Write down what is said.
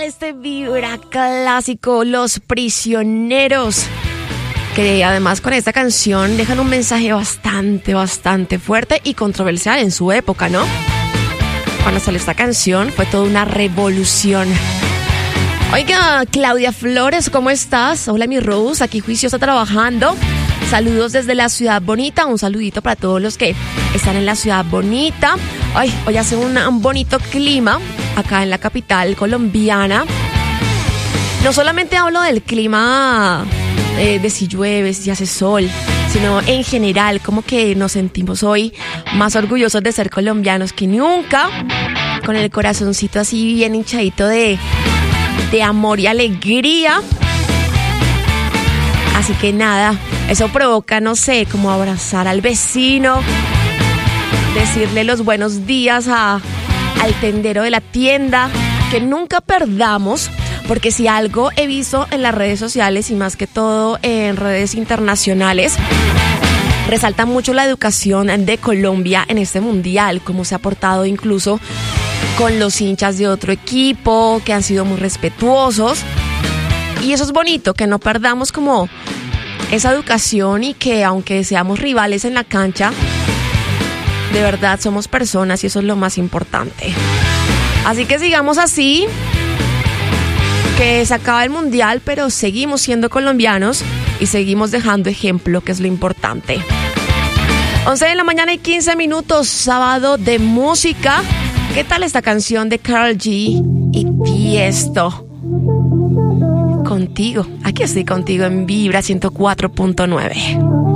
este vibra clásico, Los Prisioneros, que además con esta canción dejan un mensaje bastante fuerte y controversial en su época, ¿no? Cuando salió esta canción fue toda una revolución. Oiga, Claudia Flores, ¿cómo estás? Hola, mi Rose, aquí juiciosa trabajando. Saludos desde la Ciudad Bonita, un saludito para todos los que están en la Ciudad Bonita. Hoy hace un bonito clima acá en la capital colombiana. No solamente hablo del clima de si llueve, si hace sol, sino en general, como que nos sentimos hoy más orgullosos de ser colombianos que nunca, con el corazoncito así bien hinchadito de amor y alegría. Así que nada, eso provoca, no sé, como abrazar al vecino, decirle los buenos días al tendero de la tienda, que nunca perdamos, porque si algo he visto en las redes sociales y más que todo en redes internacionales, resalta mucho la educación de Colombia en este mundial, cómo se ha portado incluso con los hinchas de otro equipo, que han sido muy respetuosos. Y eso es bonito, que no perdamos como esa educación y que aunque seamos rivales en la cancha, de verdad somos personas y eso es lo más importante. Así que sigamos así, que se acaba el mundial, pero seguimos siendo colombianos y seguimos dejando ejemplo, que es lo importante. 11 de la mañana y 15 minutos, sábado de música. ¿Qué tal esta canción de Karol G y Tiesto? Contigo, aquí estoy contigo en Vibra 104.9.